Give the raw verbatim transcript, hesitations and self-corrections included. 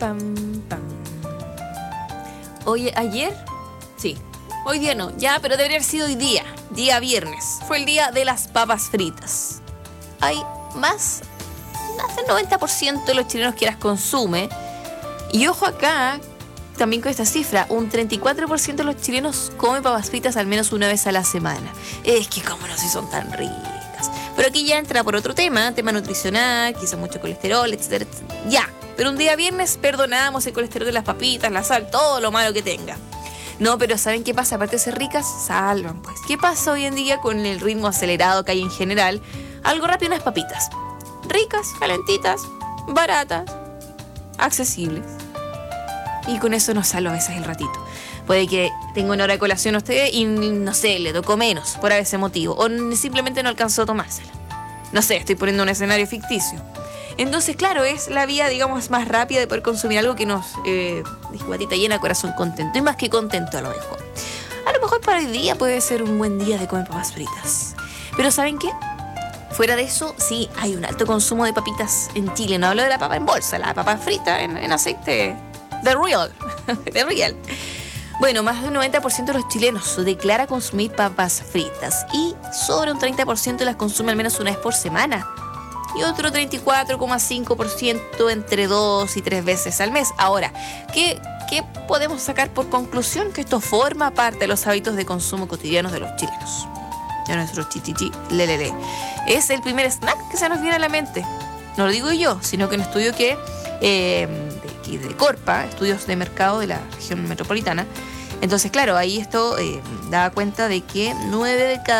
Pam, pam. Oye, ¿ayer? Sí. Hoy día no, ya, pero debería haber sido hoy día, día viernes. Fue el día de las papas fritas. Hay más, más del noventa por ciento de los chilenos que las consume. Y ojo acá, también con esta cifra, un treinta y cuatro por ciento de los chilenos come papas fritas al menos una vez a la semana. Es que cómo no, si son tan ricas. Pero aquí ya entra por otro tema, tema nutricional, quizá mucho colesterol, etcétera, etcétera. Ya, pero un día viernes perdonamos el colesterol de las papitas, la sal, todo lo malo que tenga. No, pero ¿saben qué pasa? Aparte de ser ricas, salvan, pues. ¿Qué pasa hoy en día con el ritmo acelerado que hay en general? Algo rápido, unas papitas. Ricas, calentitas, baratas, accesibles. Y con eso nos salva a veces el ratito. Puede que tenga una hora de colación a usted y, no sé, le tocó menos por ese motivo. O simplemente no alcanzó a tomársela. No sé, estoy poniendo un escenario ficticio. Entonces, claro, es la vía, digamos, más rápida de poder consumir algo que nos eh, dice guatita llena, corazón contento. Y más que contento, a lo mejor. A lo mejor para hoy día puede ser un buen día de comer papas fritas. Pero ¿saben qué? Fuera de eso, sí, hay un alto consumo de papitas en Chile. No hablo de la papa en bolsa, la papa frita en, en aceite de real. de real. Bueno, más del noventa por ciento de los chilenos declara consumir papas fritas. Y sobre un treinta por ciento las consume al menos una vez por semana. Y otro treinta y cuatro coma cinco por ciento entre dos y tres veces al mes. Ahora, ¿qué, ¿qué podemos sacar por conclusión? Que esto forma parte de los hábitos de consumo cotidianos de los chilenos. Ya nuestro chichichi, lelele. Es el primer snack que se nos viene a la mente. No lo digo yo, sino que un estudio que eh, de, aquí de Corpa, estudios de mercado de la región metropolitana. Entonces, claro, ahí esto eh, da cuenta de que nueve de cada